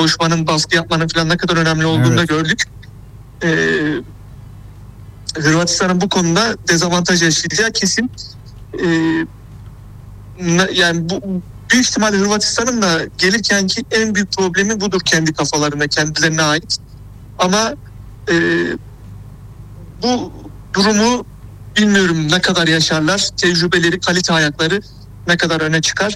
koşmanın, baskı yapmanın falan ne kadar önemli olduğunu da gördük. Hırvatistan'ın bu konuda dezavantaj yaşayacağı kesin. Yani bu büyük ihtimal Hırvatistan'ın da gelirkenki en büyük problemi budur kendi kafalarında, kendilerine ait. Ama bu durumu bilmiyorum ne kadar yaşarlar. Tecrübeleri, kalite ayakları ne kadar öne çıkar.